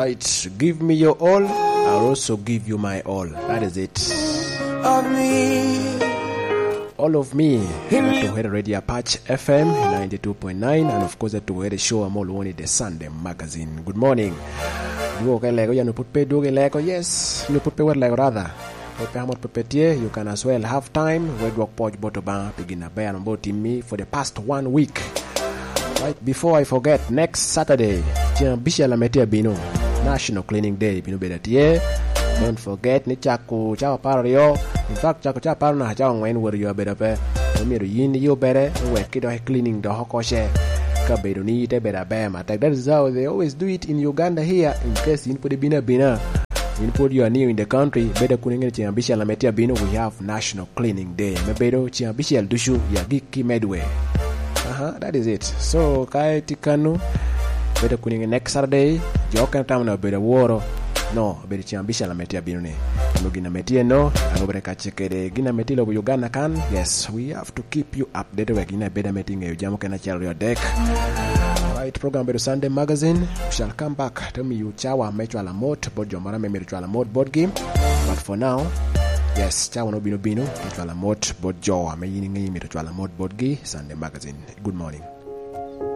Right, give me your all, I'll also give you my all. That is it. Of me. All of me. To hear Radio Apache FM 92.9, and of course to hear the show I'm all wanted the Sunday magazine. Good morning. Yes, you put what like rather. You can as well have time. We walk Port Botoba begin a bear on both me for the past 1 week. Right before I forget, next Saturday, Bishala Metia Bino, National Cleaning Day, Bino Bedatie. Don't forget, ni Chaco Pario. In fact, Chaco Chaparna Chang when were you a better pair? Yin you better, we're cleaning the Hokoshe. Kabedoni, better bam. That is how they always do it in Uganda here. In case you put a bina. Input you are new in the country, better kuninga chiambisha metia bino, we have National Cleaning Day. Mebedo chiambisha dushu ya giki medway. That is it. So kai tikanu better kuninga next Saturday, joka tamna better woro. No, better chiambisha metia bino ne. Gina metia no, anobere kachekere gina metilo Uganda can. Yes, we have to keep you updated with gina better meeting you jamu kana charo your deck. Right, program better Sunday magazine. We shall come back. Tell me you chawa mechuala mot board jomara me mechuala mot board game. But for now, yes, chawa no bino mechuala mot board jo me yiningi mechuala mot board game Sunday magazine. Good morning.